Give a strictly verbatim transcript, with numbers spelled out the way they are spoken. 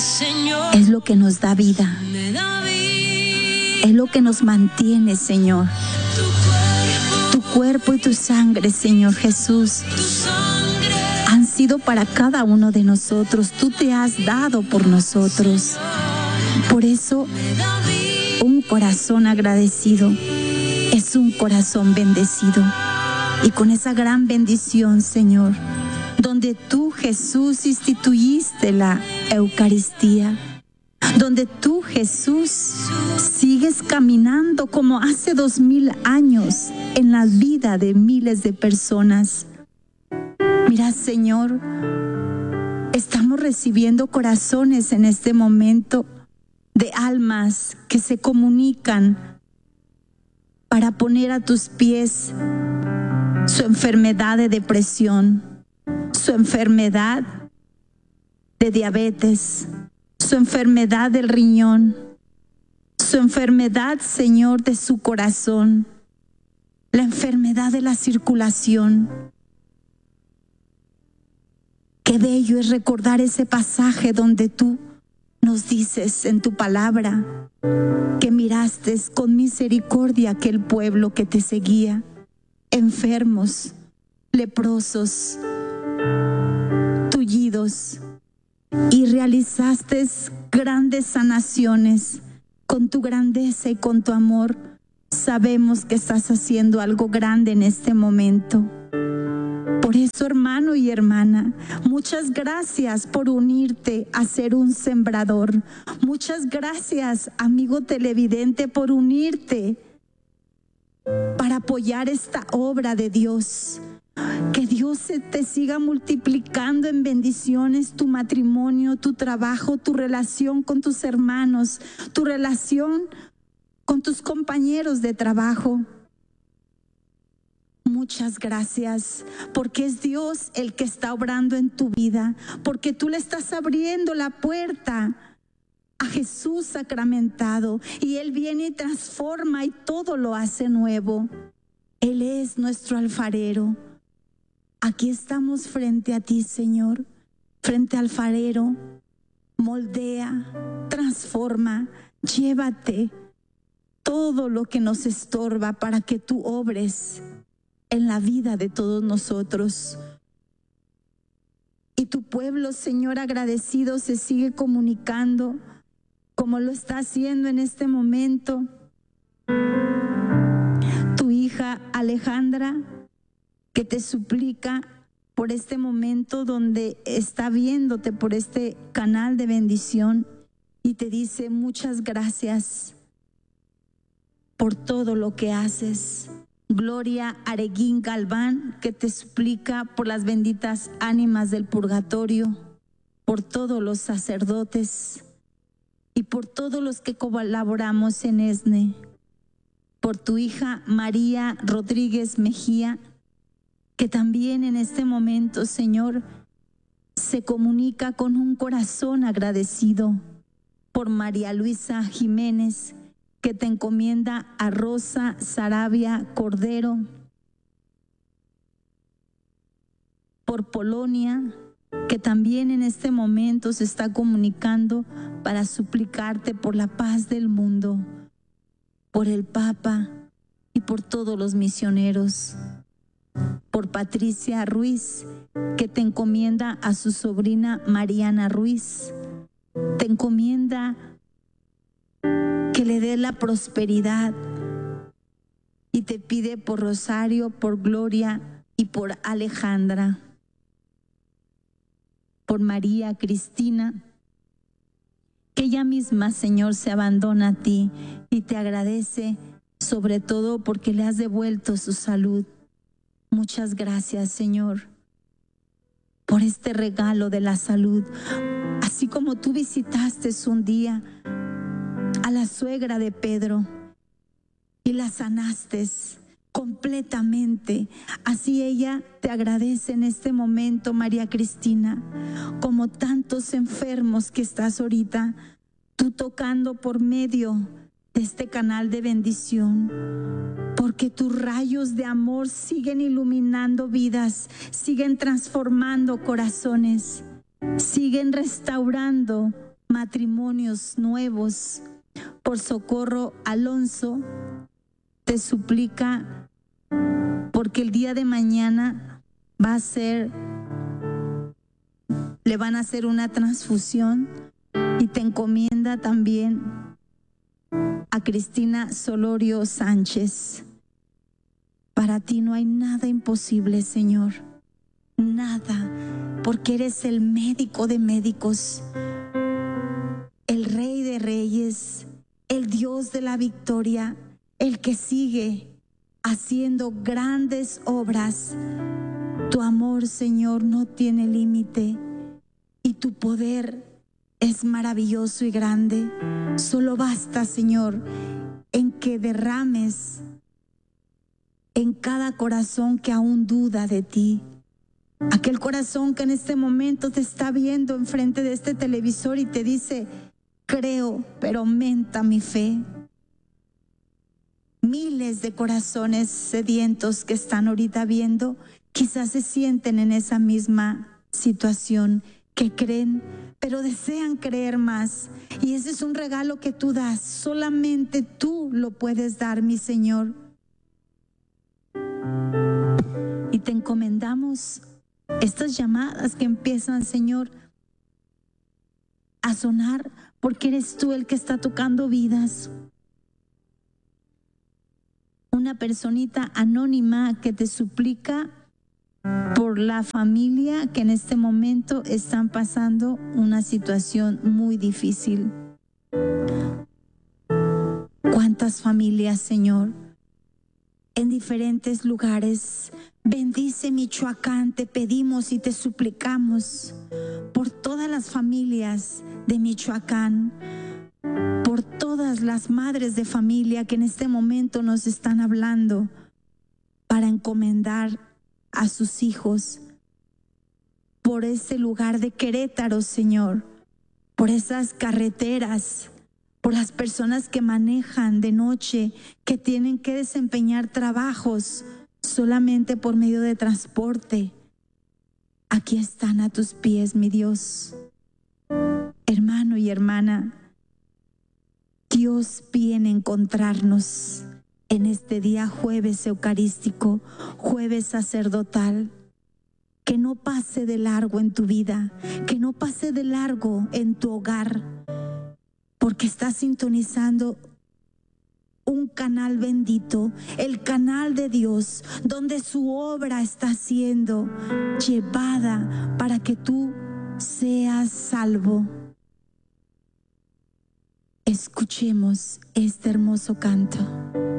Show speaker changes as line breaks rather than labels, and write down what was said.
es lo que nos da vida. Es lo que nos mantiene, Señor. Tu cuerpo y tu sangre, Señor Jesús, han sido para cada uno de nosotros. Tú te has dado por nosotros. Por eso, un corazón agradecido es un corazón bendecido. Y con esa gran bendición, Señor, donde tú, Jesús, instituiste la Eucaristía, donde tú, Jesús, sigues caminando como hace dos mil años en la vida de miles de personas. Mira, Señor, estamos recibiendo corazones en este momento de almas que se comunican para poner a tus pies su enfermedad de depresión, su enfermedad de diabetes, su enfermedad del riñón, su enfermedad, Señor, de su corazón, la enfermedad de la circulación. Qué bello es recordar ese pasaje donde tú nos dices en tu palabra que miraste con misericordia aquel pueblo que te seguía, enfermos, leprosos, tullidos, y realizaste grandes sanaciones. Con tu grandeza y con tu amor, sabemos que estás haciendo algo grande en este momento. Por eso, hermano y hermana, muchas gracias por unirte a ser un sembrador. Muchas gracias, amigo televidente, por unirte para apoyar esta obra de Dios. Que Dios se te siga multiplicando en bendiciones, tu matrimonio, tu trabajo, tu relación con tus hermanos, tu relación con tus compañeros de trabajo. Muchas gracias, porque es Dios el que está obrando en tu vida, porque tú le estás abriendo la puerta a Jesús sacramentado, y Él viene y transforma y todo lo hace nuevo. Él es nuestro alfarero. Aquí estamos frente a ti, Señor, frente al alfarero. Moldea, transforma, llévate todo lo que nos estorba para que tú obres en la vida de todos nosotros. Y tu pueblo, Señor, agradecido, se sigue comunicando como lo está haciendo en este momento tu hija Alejandra, que te suplica por este momento donde está viéndote por este canal de bendición, y te dice muchas gracias por todo lo que haces. Gloria Areguín Galván, que te suplica por las benditas ánimas del purgatorio, por todos los sacerdotes y por todos los que colaboramos en ESNE, por tu hija María Rodríguez Mejía, que también en este momento, Señor, se comunica con un corazón agradecido, por María Luisa Jiménez, que te encomienda a Rosa Sarabia Cordero, por Polonia, que también en este momento se está comunicando para suplicarte por la paz del mundo, por el Papa y por todos los misioneros, por Patricia Ruiz, que te encomienda a su sobrina Mariana Ruiz, te encomienda que le dé la prosperidad, y te pide por Rosario, por Gloria y por Alejandra, por María Cristina, que ella misma, Señor, se abandona a ti y te agradece sobre todo porque le has devuelto su salud. Muchas gracias, Señor, por este regalo de la salud. Así como tú visitaste un día a la suegra de Pedro y la sanaste completamente, así ella te agradece en este momento, María Cristina, como tantos enfermos que estás ahorita, tú tocando por medio de este canal de bendición, porque tus rayos de amor siguen iluminando vidas, siguen transformando corazones, siguen restaurando matrimonios nuevos. Por Socorro Alonso, te suplica porque el día de mañana va a ser, le van a hacer una transfusión, y te encomienda también a Cristina Solorio Sánchez. Para ti no hay nada imposible, Señor, nada, porque eres el médico de médicos, el Rey de reyes, el Dios de la victoria, el que sigue haciendo grandes obras. Tu amor, Señor, no tiene límite y tu poder es maravilloso y grande. Solo basta, Señor, en que derrames en cada corazón que aún duda de ti. Aquel corazón que en este momento te está viendo enfrente de este televisor y te dice: creo, pero aumenta mi fe. Miles de corazones sedientos que están ahorita viendo, quizás se sienten en esa misma situación, que creen, pero desean creer más. Y ese es un regalo que tú das. Solamente tú lo puedes dar, mi Señor. Y te encomendamos estas llamadas que empiezan, Señor, a sonar, porque eres tú el que está tocando vidas. Una personita anónima que te suplica por la familia que en este momento están pasando una situación muy difícil. ¿Cuántas familias, Señor, en diferentes lugares? Bendice Michoacán, te pedimos y te suplicamos por todas las familias de Michoacán, por todas las madres de familia que en este momento nos están hablando para encomendar a sus hijos, por ese lugar de Querétaro, Señor, por esas carreteras, por las personas que manejan de noche, que tienen que desempeñar trabajos solamente por medio de transporte. Aquí están a tus pies, mi Dios. Hermano y hermana, Dios viene a encontrarnos en este día jueves eucarístico, jueves sacerdotal. Que no pase de largo en tu vida, que no pase de largo en tu hogar, porque estás sintonizando un canal bendito, el canal de Dios, donde su obra está siendo llevada para que tú seas salvo. Escuchemos este hermoso canto.